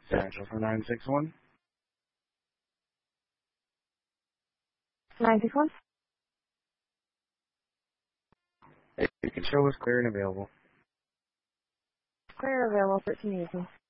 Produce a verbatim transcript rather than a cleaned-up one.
Central for nine six one. nine six one? You can show us clear and available. Clear available, thirteen easy.